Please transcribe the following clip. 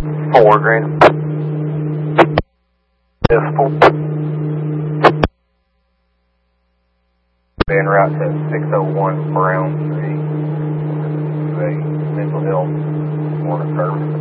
4 grand. Decimal. En route to 601 Brown Street. To a mental health morning service.